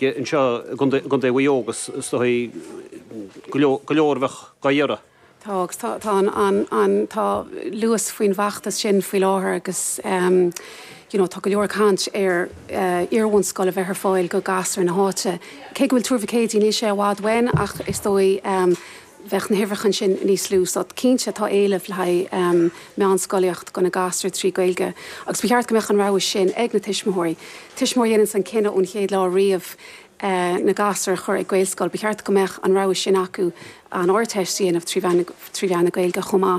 gailge in seo gundé bhuiógus stoí goleormhach gaire. Tá luas faoin bhaachtas sin faoi láthair agus tá go leor cant ar iarhain scoil a bheith ar fáil go gasar na háte. Cé bhfuil turfacétí ní sé bhád wein ach is dói bheith na hifrachan sin níos lús dat cínse tá éileh le me an scoiliocht go na gasar trí gailge. Agus beart go meach an rá sin ag na tiismóirí. Tiismór dhéanaan san cinenne ún chéad lá riamh na gasar chur ag gailscoil, beart go meach an rá sin acu an áirteistíanamh trí bheanna gailge chumá.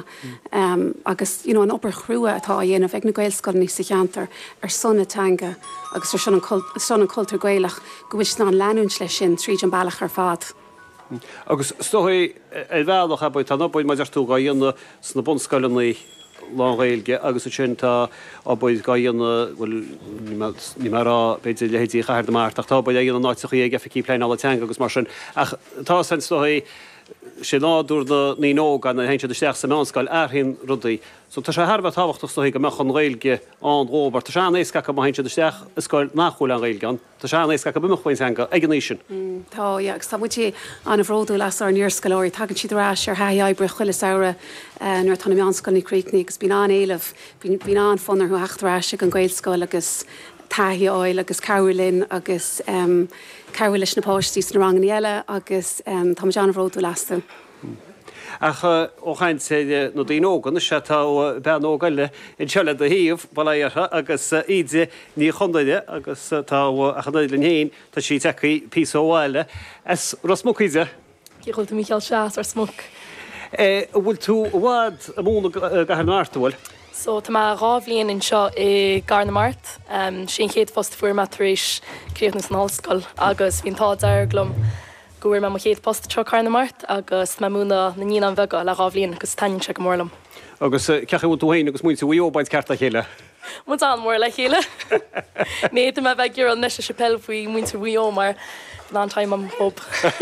Agus an opair chrua atá dhéanamh ag na gailscoil níos sa cheantar ar sonnatanga agus ar son an cultúr gailach go bhfuil ná an leanúint lei sin tríd an bailach ar fad. Agus stoí bhealach a buid tan buid maidir tú gaíonna sna bunscoilnaí lághilge agus sin tá á buid gaíonna bhfuil ní marrá beidir lehétí chair marach tá buid dhéana náiticha ag FCí plein ála teanga agus mar sin ach tá san stoí sé náúr ní nóg an héintse de steach sa meánscoil airhín rudaí. So tá sé Harbh táhachtach stoí go meach an réilge an róbar. Tá sean ééis gacha héintse de steach scoil nachhúil an réilgan. Tá sean ééis gacha bumachhain hanga ag an sin. Tá agus tá butí an bhródú las ar níorscoilóirí tagann siad rás ar haebre chuile saora nuair tanna meánscoil níríicní agus bín an éileh bín an fannar chu achtarráise an gailscoil agus taithí áil agus cabhirlinn agus cabhfuil leis na páistí na rangan eile agus tá Jean bhródú lasú. Ach óchaint sé nó daógan se tá ben ógaile in seile a híomh bailthe agus iad ní chundaide agus tá achandaid le héin tá sí techaí pí óháile. Es Rosmuchaide? Cíholta Michael Seas ar smuc. Bhfuil tú bhád a múna gahar náirtahil? So tá má rábhlíonn in seo i Gar na Mart, sin chéad fósta fuair matrééis críomhnas an hallscoil agus bhíon tá deir glum gohfuir me chéad post tro Gar na Mart agus me múna na níon an bhega le rábhlíonn agus tainn se go mórlam. Agus cecha bhú túhain agus muinte bhuióbaid ceartta chéile. Mu an mór le chéile. Néad me bheith gur an neise sepel faoi muinte bhuió mar ná taim am hob.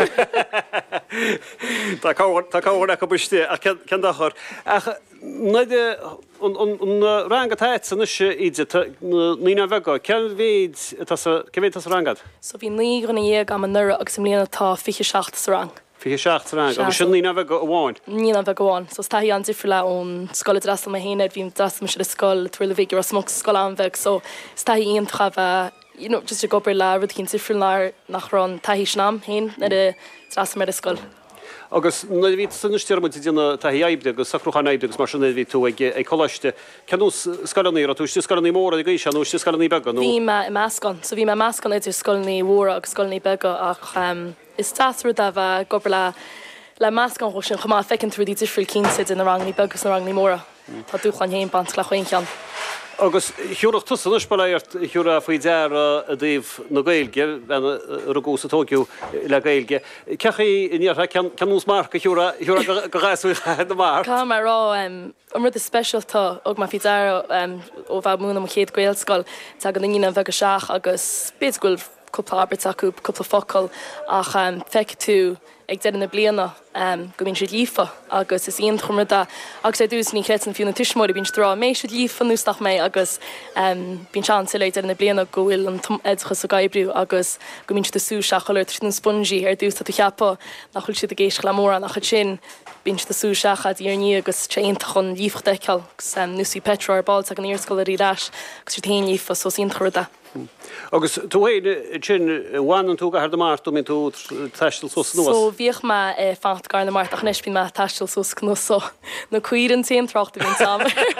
Tá cáhar go buiste a cendachar. Naide an rangatáid san is iad nína bhega, cehéad as rangad? So bhí ní gona dhéag am an nura agus sem líana tá 27 rang. 27 rang, agus sin nína bhega amháin? Nína bhega amháin, so táí an difriú le ón scoil drastal ma héanaid, bhím drastal se de scoil tuairla bhígur a smog scoil an bheith, so táí íon trabh just a gobir le rud cinn difriú nach rán taihí snam héin na de drastal mar de scoil. Agus na bhí sannistearmid dtíanana taí aibde agus sacrúchan aibde agus mar sin bhí tú ag choiste. Ceanús scalaní a tú scalaní móra a gaiise anús scalaní bega? Bhí me meascan, so bhí me meascan idir scalaní móra agus scalaní bega ach is tasrú a bheith gobir le meascan sin chumá fecinn trú dí difriúil cínsid in na rangní begus na rangní móra. Tá dúchan héin bant le chuin cean. Agus hiúach tusan ispaléirt hiúra faoi dear a dtíobh na gailge rugús a Tógiú le gailge. Cechaí iníortha ceanús marca hiúra go gáisú na mar? Cá mar rá an rud is specialtá og má fi dear ó bheith múna mo chéad gailscoil tá go na nína bheith go seach agus béadgúil cúpla abert acu cúpla focail ach feic tú ag dead na bliana go bín siad lífa agus is íon chumrada agus sé dús ní chréan fiú na tuismóí bín rá mééis siad lífa núsach mé agus bín sean si dead na bliana go bhfuil an edchas a gaibrú agus go mín si asú seachir trí an spongí ar dús tú cheappa nach chuil siad a géis lemóra nach chud sin bín si asú seachad íarní agus téanta chun lífach deiceal gus nusí Petra ar báil ag an íorscoil a ríráis agus sé taon lífa so íon churda. Agus tú héad sin bhhanan tú gahar de Mart mín tú teistil sos nuas? So bhíoh me fat Gar na Mart ach nes bín me teistil sos nó na cuiran tíon trochtta bhín sam.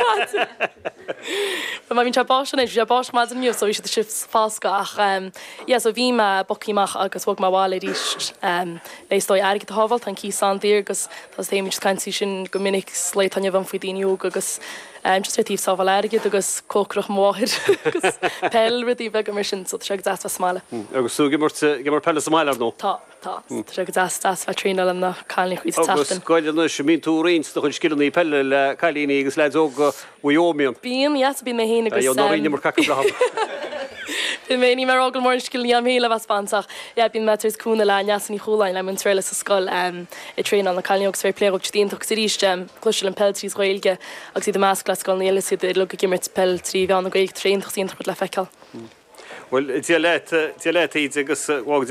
Ba bhín se báis is sé báis má nniu so bhí si si fásca ach so bhí me bocíach agus bhg má bhála ríist léisdóid airige a hábhalt an cí sandír agus tá téimiid caiintí sin go minic sléitanne bhan faoi daoineog agus just tíh sábhil airige agus cócroch máthir agus pell rudí bheith mar sin so tre deas smáile. Agus sú gimar pelle smáile nó? Tá tre deas bheit trína am na cáilí chuid tatan. Agus gáilena sem mín tú réins do chuid skillanní pelle le cailíní agus leidóg Wyoming. Bíon bí mé héna agus nóí mar caca Bhí mé ní mar ágal mór skillní am héile bh spásach. Bín metrs cúna le neasan í choláin le mun treile sa scoil i tréin an na cailíogus fé pléir tíonach sa ríiste cluisiil an peltríos réilge agus iad másclas gáil níile si lu gimmert peltrí bheán na gaig tréintach tíonach le feicáil. Well, tí leit iad agus